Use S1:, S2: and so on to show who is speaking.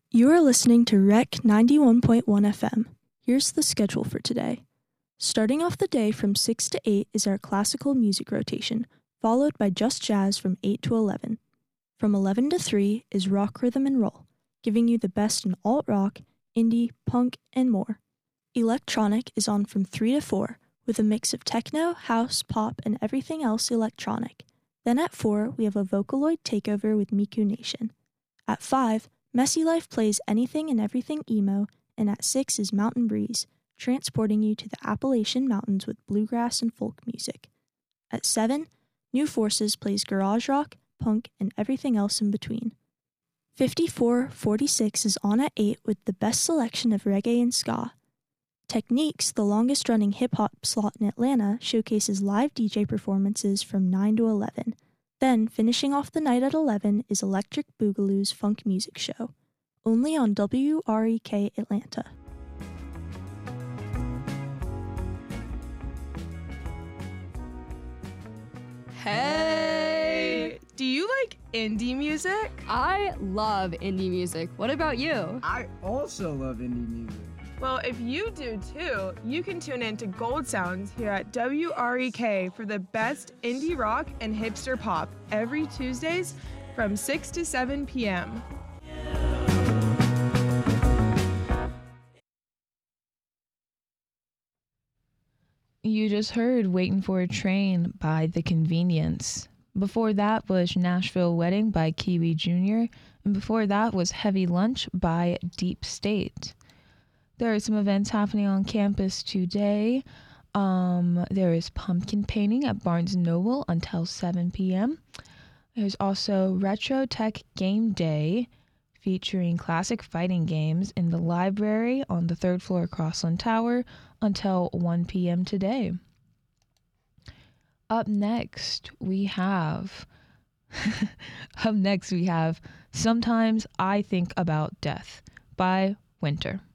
S1: You are listening to Rec 91.1 FM. Here's the schedule for today. Starting off the day from 6 to 8 is our classical music rotation, followed by Just Jazz from 8 to 11. From 11 to 3 is Rock, Rhythm, and Roll, giving you the best in alt-rock, indie, punk, and more. Electronic is on from 3 to 4, with a mix of techno, house, pop, and everything else electronic. Then at 4, we have a Vocaloid takeover with Miku Nation. At 5, Messy Life plays anything and everything emo, and at 6 is Mountain Breeze, transporting you to the Appalachian Mountains with bluegrass and folk music. At 7, New Forces plays garage rock, punk, and everything else in between. 5446 is on at 8 with the best selection of reggae and ska. Techniques, the longest-running hip-hop slot in Atlanta, showcases live DJ performances from 9 to 11. Then, finishing off the night at 11 is Electric Boogaloo's Funk Music Show, only on WREK Atlanta.
S2: Hey! Do you like indie music?
S3: I love indie music. What about you?
S4: I also love indie music.
S2: Well, if you do too, you can tune in to Gold Sounds here at WREK for the best indie rock and hipster pop every Tuesdays from 6 to 7 p.m.
S5: You just heard Waiting for a Train by The Convenience. Before that was Nashville Wedding by Kiwi Jr. And before that was Heavy Lunch by Deep State. There are some events happening on campus today. There is pumpkin painting at Barnes & Noble until 7 p.m. There's also Retro Tech Game Day featuring classic fighting games in the library on the 3rd floor Crossland Tower until 1 p.m. today. Up next, we have Sometimes I Think About Death by Winter.